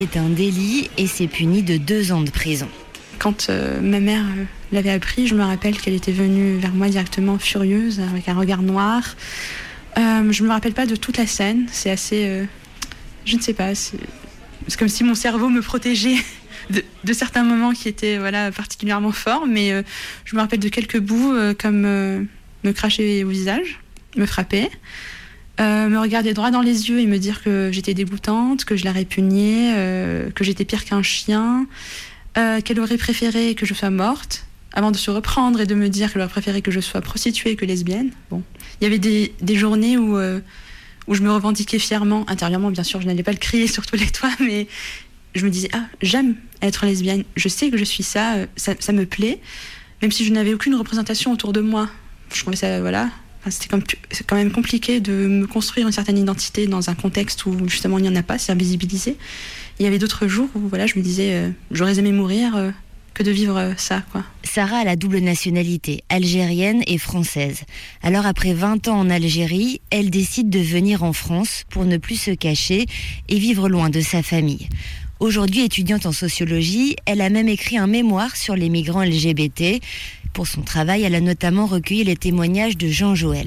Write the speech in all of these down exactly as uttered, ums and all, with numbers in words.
C'est un délit et c'est puni de deux ans de prison. Quand euh, ma mère euh, l'avait appris, je me rappelle qu'elle était venue vers moi directement furieuse, avec un regard noir. Euh, je ne me rappelle pas de toute la scène, c'est assez... Euh, je ne sais pas, c'est, c'est comme si mon cerveau me protégeait de, de certains moments qui étaient voilà, particulièrement forts, mais euh, je me rappelle de quelques bouts euh, comme euh, me cracher au visage, me frapper, euh, me regarder droit dans les yeux et me dire que j'étais dégoûtante, que je la répugnais, euh, que j'étais pire qu'un chien, euh, qu'elle aurait préféré que je sois morte, avant de se reprendre et de me dire qu'elle aurait préféré que je sois prostituée que lesbienne. Bon. Il y avait des, des journées où, euh, où je me revendiquais fièrement, intérieurement bien sûr, je n'allais pas le crier sur tous les toits, mais je me disais, ah, j'aime être lesbienne, je sais que je suis ça, euh, ça, ça me plaît, même si je n'avais aucune représentation autour de moi. Je trouvais ça, voilà, enfin, c'était comme, c'est quand même compliqué de me construire une certaine identité dans un contexte où justement il n'y en a pas, c'est invisibilisé. Il y avait d'autres jours où voilà, je me disais, euh, j'aurais aimé mourir euh, que de vivre ça, quoi. Sarah a la double nationalité, algérienne et française. Alors après vingt ans en Algérie, elle décide de venir en France pour ne plus se cacher et vivre loin de sa famille. Aujourd'hui étudiante en sociologie, elle a même écrit un mémoire sur les migrants L G B T. Pour son travail, elle a notamment recueilli les témoignages de Jean Joël.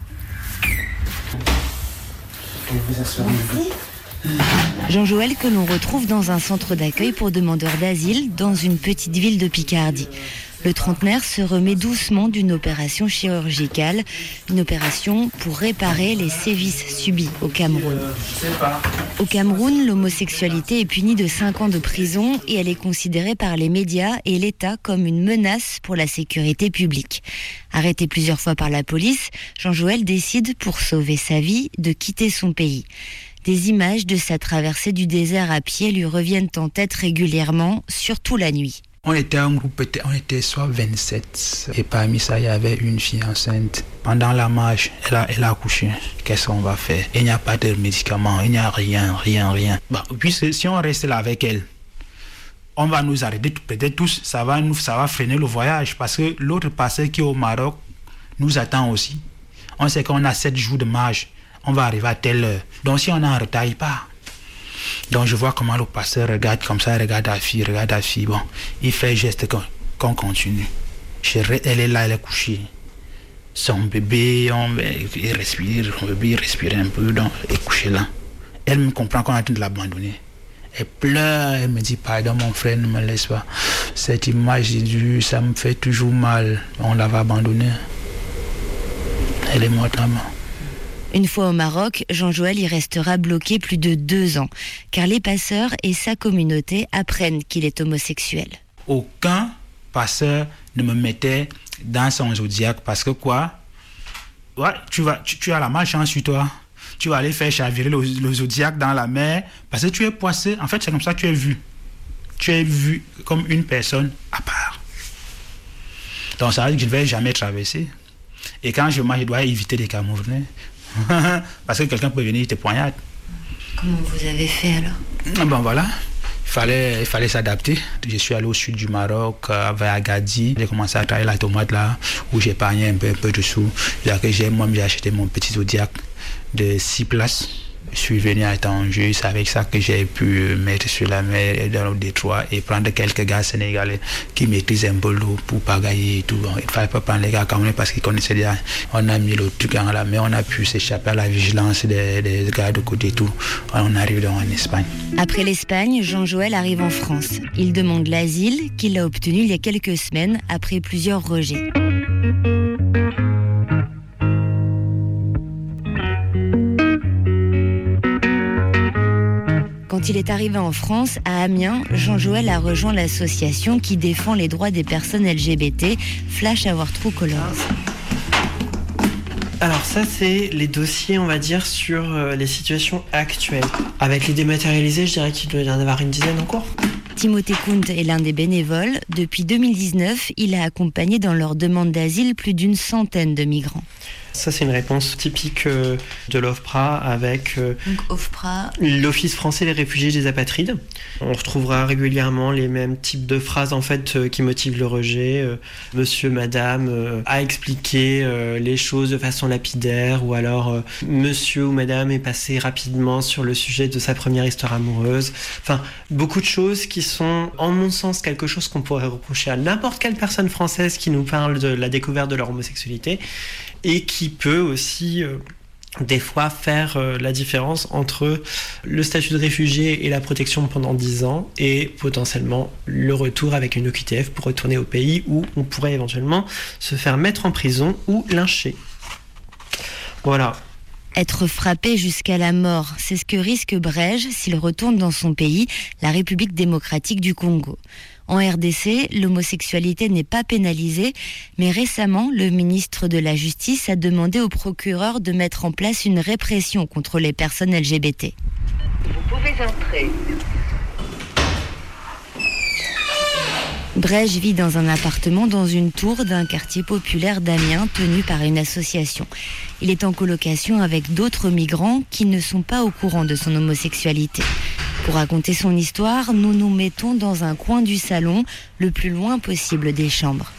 Jean Joël que l'on retrouve dans un centre d'accueil pour demandeurs d'asile dans une petite ville de Picardie. Le trentenaire se remet doucement d'une opération chirurgicale, une opération pour réparer les sévices subis au Cameroun. Au Cameroun, l'homosexualité est punie de cinq ans de prison et elle est considérée par les médias et l'État comme une menace pour la sécurité publique. Arrêté plusieurs fois par la police, Jean Joël décide, pour sauver sa vie, de quitter son pays. Des images de sa traversée du désert à pied lui reviennent en tête régulièrement, surtout la nuit. On était un groupe, on était soit vingt-sept, et parmi ça, il y avait une fille enceinte. Pendant la marche, elle a, elle a accouché. Qu'est-ce qu'on va faire? Il n'y a pas de médicaments, il n'y a rien, rien, rien. Bah, puis si on reste là avec elle, on va nous arrêter peut-être tous, ça va, nous, ça va freiner le voyage, parce que l'autre passeur qui est au Maroc nous attend aussi. On sait qu'on a sept jours de marche, on va arriver à telle heure. Donc si on est en retard, il part. Donc je vois comment le pasteur regarde comme ça, regarde la fille, regarde la fille. Bon, il fait geste qu'on, qu'on continue. Elle est là, elle est couchée. Son bébé, on, il respire, son bébé il respire un peu, donc elle est couchée là. Elle me comprend qu'on est en train de l'abandonner. Elle pleure, elle me dit pardon mon frère, ne me laisse pas. Cette image, ça me fait toujours mal. On l'avait abandonnée. Elle est morte à moi. Une fois au Maroc, Jean Joël y restera bloqué plus de deux ans, car les passeurs et sa communauté apprennent qu'il est homosexuel. Aucun passeur ne me mettait dans son zodiaque, parce que quoi? Ouais, tu, vas, tu, tu as la malchance sur toi. Tu vas aller faire chavirer le, le zodiaque dans la mer, parce que tu es poissé. En fait, c'est comme ça que tu es vu. Tu es vu comme une personne à part. Donc ça veut dire que je ne vais jamais traverser. Et quand je marche, je dois éviter les Camerounais. Parce que quelqu'un peut venir te poignarder. Comment vous avez fait alors? Bon voilà, il fallait, il fallait s'adapter. Je suis allé au sud du Maroc, euh, vers Agadir. J'ai commencé à travailler la tomate là, où j'ai épargné un peu, un peu de sous. J'ai, moi j'ai acheté mon petit zodiaque de six places. Je suis venu à Tanger, c'est avec ça que j'ai pu mettre sur la mer et dans le détroit et prendre quelques gars sénégalais qui maîtrisent un peu l'eau pour pagailler et tout. Bon, il ne fallait pas prendre les gars camerounais parce qu'ils connaissaient déjà. On a mis le truc dans la mer, on a pu s'échapper à la vigilance des, des gars de côté et tout. On arrive donc en Espagne. Après l'Espagne, Jean Joël arrive en France. Il demande l'asile qu'il a obtenu il y a quelques semaines après plusieurs rejets. Quand il est arrivé en France, à Amiens, Jean Joël a rejoint l'association qui défend les droits des personnes L G B T, Flash Our True Colors. Alors ça, c'est les dossiers, on va dire, sur euh, les situations actuelles. Avec les dématérialisés, je dirais qu'il doit y en avoir une dizaine en cours. Timothée Kunt est l'un des bénévoles. Depuis deux mille dix-neuf, il a accompagné dans leur demande d'asile plus d'une centaine de migrants. Ça, c'est une réponse typique de l'OFPRA avec Donc, OFPRA. l'Office français des réfugiés et des apatrides. On retrouvera régulièrement les mêmes types de phrases en fait qui motivent le rejet. Monsieur, madame a expliqué les choses de façon lapidaire, ou alors monsieur ou madame est passé rapidement sur le sujet de sa première histoire amoureuse. Enfin, beaucoup de choses qui sont, en mon sens, quelque chose qu'on pourrait reprocher à n'importe quelle personne française qui nous parle de la découverte de leur homosexualité, et qui peut aussi euh, des fois faire euh, la différence entre le statut de réfugié et la protection pendant dix ans et potentiellement le retour avec une O Q T F pour retourner au pays où on pourrait éventuellement se faire mettre en prison ou lyncher. Voilà. Être frappé jusqu'à la mort, c'est ce que risque Brej s'il retourne dans son pays, la République démocratique du Congo. En R D C, l'homosexualité n'est pas pénalisée, mais récemment, le ministre de la Justice a demandé au procureur de mettre en place une répression contre les personnes L G B T. Vous pouvez entrer. Brej vit dans un appartement dans une tour d'un quartier populaire d'Amiens tenu par une association. Il est en colocation avec d'autres migrants qui ne sont pas au courant de son homosexualité. Pour raconter son histoire, nous nous mettons dans un coin du salon, le plus loin possible des chambres.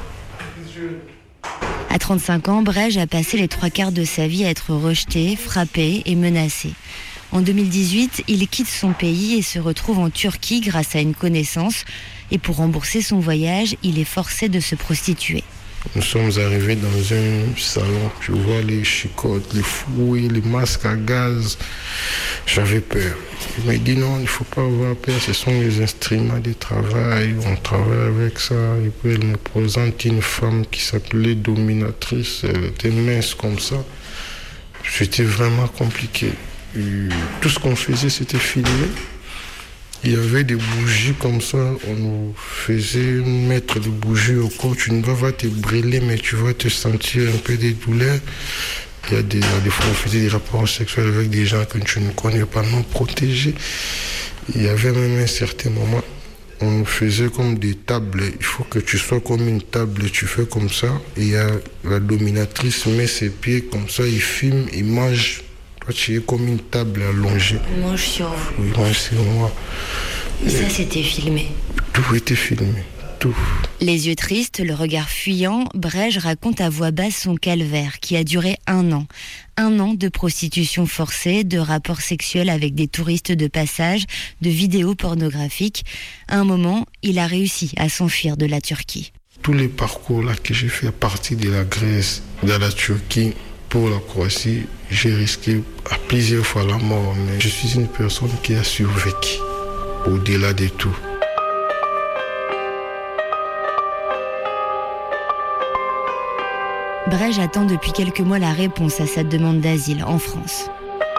À trente-cinq ans, Brej a passé les trois quarts de sa vie à être rejeté, frappé et menacé. En deux mille dix-huit, il quitte son pays et se retrouve en Turquie grâce à une connaissance. Et pour rembourser son voyage, il est forcé de se prostituer. Nous sommes arrivés dans un salon. Je vois les chicottes, les fouilles, les masques à gaz. J'avais peur. Il m'a dit non, il ne faut pas avoir peur. Ce sont les instruments de travail. On travaille avec ça. Et puis elle me présente une femme qui s'appelait Dominatrice. Elle était mince comme ça. C'était vraiment compliqué. Et tout ce qu'on faisait, c'était filmer. Il y avait des bougies comme ça, on nous faisait mettre des bougies au corps, tu ne vas pas te brûler mais tu vas te sentir un peu des douleurs. Il y a des, des fois on faisait des rapports sexuels avec des gens que tu ne connais pas, non protégés. Il y avait même un certain moment, on nous faisait comme des tables, il faut que tu sois comme une table, tu fais comme ça, et il y a la dominatrice met ses pieds comme ça, il filme, il mange. Tu es comme une table allongée. Il mange sur vous. Oui, mange sur moi. Et ça, c'était filmé. Tout était filmé, tout. Les yeux tristes, le regard fuyant, Brej raconte à voix basse son calvaire qui a duré un an. Un an de prostitution forcée, de rapports sexuels avec des touristes de passage, de vidéos pornographiques. À un moment, il a réussi à s'enfuir de la Turquie. Tous les parcours là que j'ai fait à partir de la Grèce, de la Turquie, pour la Croatie, j'ai risqué à plusieurs fois la mort, mais je suis une personne qui a survécu, au-delà de tout. Brej attend depuis quelques mois la réponse à sa demande d'asile en France.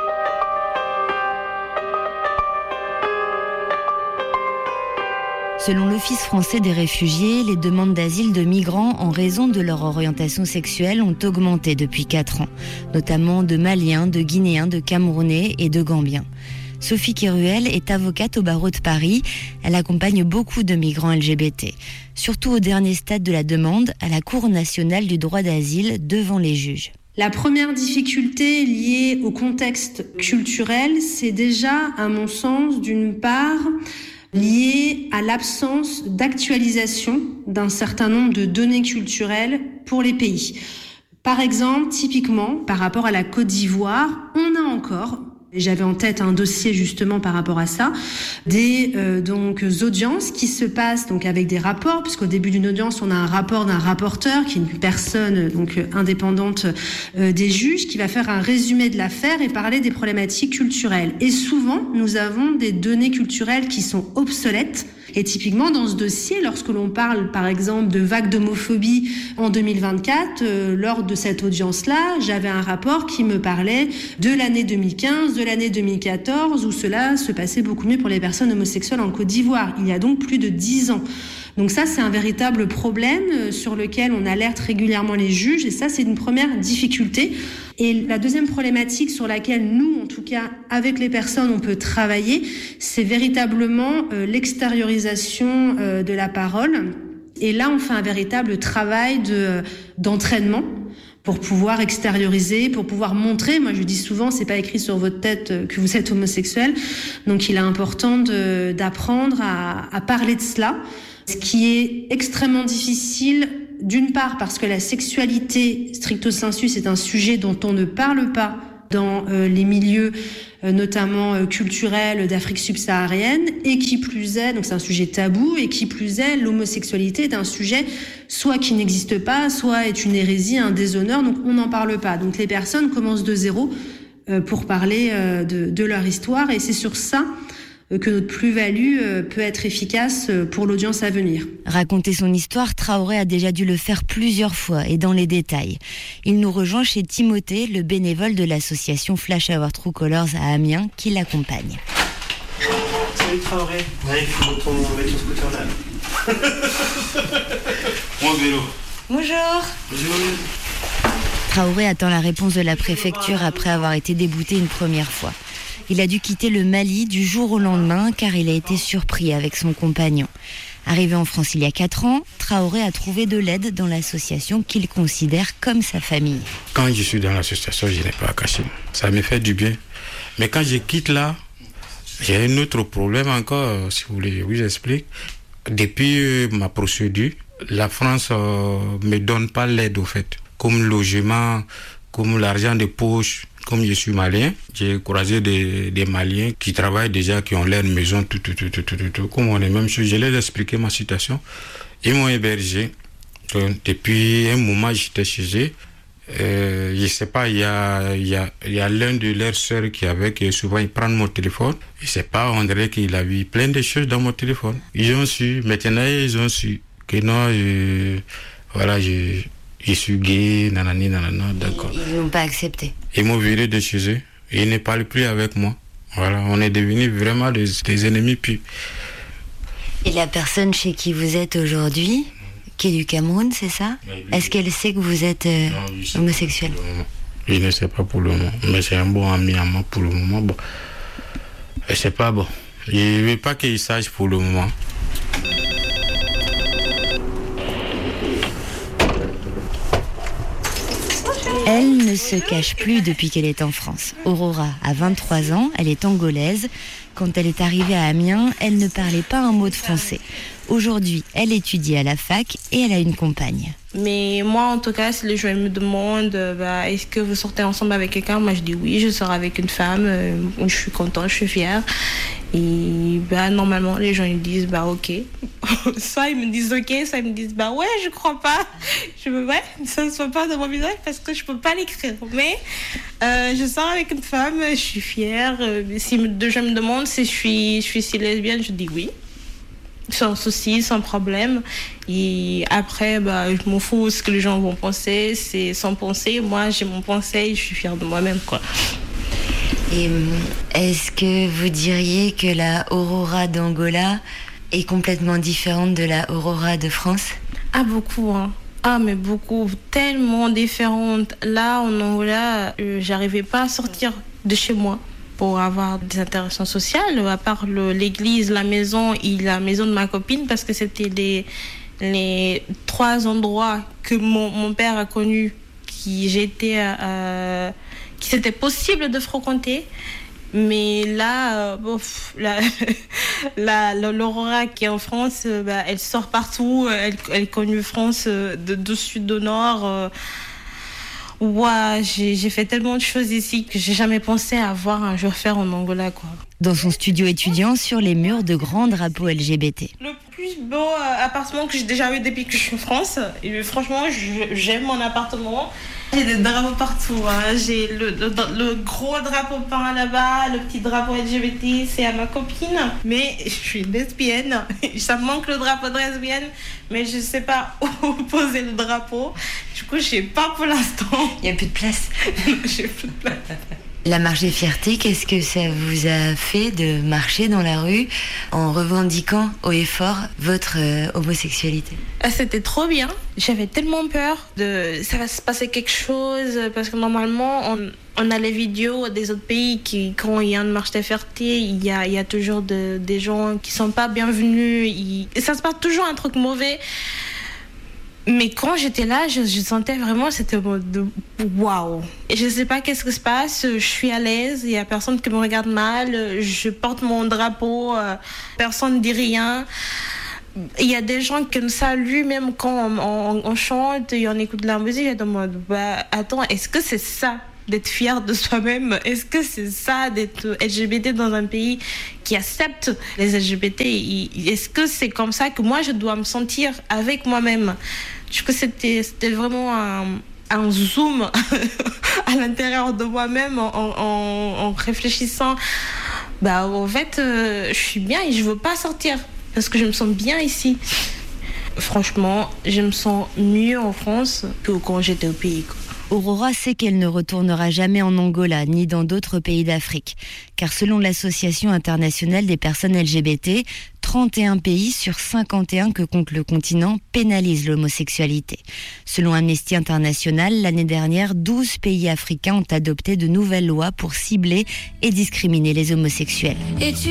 Selon l'Office français des réfugiés, les demandes d'asile de migrants en raison de leur orientation sexuelle ont augmenté depuis quatre ans, notamment de Maliens, de Guinéens, de Camerounais et de Gambiens. Sophie Keruel est avocate au barreau de Paris. Elle accompagne beaucoup de migrants L G B T, surtout au dernier stade de la demande, à la Cour nationale du droit d'asile devant les juges. La première difficulté liée au contexte culturel, c'est déjà, à mon sens, d'une part, lié à l'absence d'actualisation d'un certain nombre de données culturelles pour les pays. Par exemple, typiquement, par rapport à la Côte d'Ivoire, on a encore, et j'avais en tête un dossier justement par rapport à ça, des euh, donc audiences qui se passent donc avec des rapports, puisqu'au début d'une audience, on a un rapport d'un rapporteur qui est une personne donc indépendante euh, des juges qui va faire un résumé de l'affaire et parler des problématiques culturelles. Et souvent, nous avons des données culturelles qui sont obsolètes. Et typiquement, dans ce dossier, lorsque l'on parle, par exemple, de vagues d'homophobie en deux mille vingt-quatre, euh, lors de cette audience-là, j'avais un rapport qui me parlait de l'année deux mille quinze, de l'année deux mille quatorze, où cela se passait beaucoup mieux pour les personnes homosexuelles en Côte d'Ivoire. Il y a donc plus de dix ans. Donc ça, c'est un véritable problème sur lequel on alerte régulièrement les juges, et ça, c'est une première difficulté. Et la deuxième problématique sur laquelle nous, en tout cas, avec les personnes, on peut travailler, c'est véritablement euh, l'extériorisation euh, de la parole. Et là, on fait un véritable travail de, d'entraînement pour pouvoir extérioriser, pour pouvoir montrer. Moi, je dis souvent, c'est pas écrit sur votre tête que vous êtes homosexuel. Donc, il est important de, d'apprendre à, à parler de cela, ce qui est extrêmement difficile, d'une part parce que la sexualité stricto sensu, c'est un sujet dont on ne parle pas dans euh, les milieux euh, notamment euh, culturels d'Afrique subsaharienne, et qui plus est, donc c'est un sujet tabou, et qui plus est, l'homosexualité est un sujet soit qui n'existe pas, soit est une hérésie, un déshonneur, donc on n'en parle pas. Donc les personnes commencent de zéro euh, pour parler euh, de, de leur histoire, et c'est sur ça que notre plus-value peut être efficace pour l'audience à venir. Raconter son histoire, Traoré a déjà dû le faire plusieurs fois et dans les détails. Il nous rejoint chez Timothée, le bénévole de l'association Flash Our True Colors à Amiens, qui l'accompagne. Salut Traoré. Ouais, il faut ton, mettre ton scooter là. Mon vélo. Bonjour. Bonjour. Traoré attend la réponse de la préfecture après avoir été débouté une première fois. Il a dû quitter le Mali du jour au lendemain car il a été surpris avec son compagnon. Arrivé en France il y a quatre ans, Traoré a trouvé de l'aide dans l'association qu'il considère comme sa famille. Quand je suis dans l'association, je n'ai pas à cacher. Ça me fait du bien. Mais quand je quitte là, j'ai un autre problème encore, si vous voulez, je vous explique. Depuis ma procédure, la France ne euh, me donne pas l'aide au fait. Comme logement, comme l'argent de poche. Comme je suis malien, j'ai croisé des, des Maliens qui travaillent déjà, qui ont leur maison, tout, tout, tout, tout, tout, tout. Comme on est même chose, je leur ai expliqué ma situation. Ils m'ont hébergé. Donc, depuis un moment, j'étais chez eux. Euh, je ne sais pas, il y a, il y a, il y a l'un de leurs sœurs qui avait, qui souvent ils prennent mon téléphone. Je ne sais pas, on dirait qu'il a vu plein de choses dans mon téléphone. Ils ont su, maintenant ils ont su que non, je, voilà, je... Je suis gay, nanani, nanana, d'accord. Ils n'ont pas accepté. Ils m'ont viré de chez eux. Ils ne parlent plus avec moi. Voilà, on est devenus vraiment des, des ennemis. Puis. Et la personne chez qui vous êtes aujourd'hui, qui est du Cameroun, c'est ça? Oui. Est-ce qu'elle sait que vous êtes euh, non, homosexuel? Je ne sais pas pour le moment. Mais c'est un bon ami à moi pour le moment. Bon. Je ne sais pas, bon. Je ne veux pas qu'il sache pour le moment. Elle ne se cache plus depuis qu'elle est en France. Aurora a vingt-trois ans, elle est angolaise. Quand elle est arrivée à Amiens, elle ne parlait pas un mot de français. Aujourd'hui, elle étudie à la fac et elle a une compagne. Mais moi, en tout cas, si les gens me demandent bah, est-ce que vous sortez ensemble avec quelqu'un, moi je dis oui, je sors avec une femme, euh, je suis contente, je suis fière. Et bah, normalement, les gens ils disent bah ok. Soit ils me disent ok, soit ils me disent bah ouais, je crois pas. Je veux ouais, ça ne soit pas dans mon visage parce que je peux pas l'écrire. Mais euh, je sors avec une femme, je suis fière. Euh, si deux gens me demandent si je suis, je suis si lesbienne, je dis oui. Sans souci, sans problème. Et après, bah, je m'en fous ce que les gens vont penser. C'est sans penser. Moi, j'ai mon pensée. Je suis fière de moi-même, quoi. Et est-ce que vous diriez que la Aurora d'Angola est complètement différente de la Aurora de France? Ah, beaucoup, hein. Ah, mais beaucoup. Tellement différente. Là, en Angola, euh, j'arrivais pas à sortir de chez moi pour avoir des interactions sociales, à part le, l'église, la maison et la maison de ma copine, parce que c'était les, les trois endroits que mon, mon père a connus, qui j'étais, euh, qui c'était possible de fréquenter. Mais là, euh, bof, la, la, la, l'Aurora qui est en France, euh, bah, elle sort partout, elle, elle connaît France euh, de, de sud au nord. Euh, Ouais, j'ai, j'ai fait tellement de choses ici que j'ai jamais pensé à voir un jour faire en Angola, quoi. Dans son studio étudiant, sur les murs, de grands drapeaux L G B T. Le plus beau euh, appartement que j'ai déjà eu depuis que je suis en France. Et franchement, je, j'aime mon appartement. J'ai des drapeaux partout. Hein. J'ai le, le, le gros drapeau peint là-bas, le petit drapeau L G B T, c'est à ma copine. Mais je suis lesbienne. Ça me manque le drapeau de lesbienne, mais je sais pas où poser le drapeau. Du coup, je sais pas pour l'instant. Il n'y a plus de place. J'ai plus de place. La marche des fiertés, qu'est-ce que ça vous a fait de marcher dans la rue en revendiquant haut et fort votre euh, homosexualité? Ah, c'était trop bien. J'avais tellement peur de ça va se passer quelque chose parce que normalement on, on a les vidéos des autres pays qui, quand il y a une marche des fiertés, il y a, il y a toujours de, des gens qui sont pas bienvenus. Il, ça se passe toujours un truc mauvais. Mais quand j'étais là, je, je sentais vraiment, c'était de waouh. Je ne sais pas qu'est-ce qui se passe, je suis à l'aise, il n'y a personne qui me regarde mal, je porte mon drapeau, personne ne dit rien. Il y a des gens qui me saluent même quand on, on, on chante et on écoute de la musique. Je me demande, bah, attends, est-ce que c'est ça d'être fier de soi-même? Est-ce que c'est ça d'être L G B T dans un pays qui accepte les L G B T? Est-ce que c'est comme ça que moi je dois me sentir avec moi-même? Je trouve que c'était, c'était vraiment un, un zoom à l'intérieur de moi-même en, en, en réfléchissant. Bah, en fait, euh, je suis bien et je veux pas sortir parce que je me sens bien ici. Franchement, je me sens mieux en France que quand j'étais au pays, quoi. Aurora sait qu'elle ne retournera jamais en Angola ni dans d'autres pays d'Afrique. Car selon l'Association internationale des personnes L G B T, trente et un pays sur cinquante et un que compte le continent pénalisent l'homosexualité. Selon Amnesty International, l'année dernière, douze pays africains ont adopté de nouvelles lois pour cibler et discriminer les homosexuels. Et tu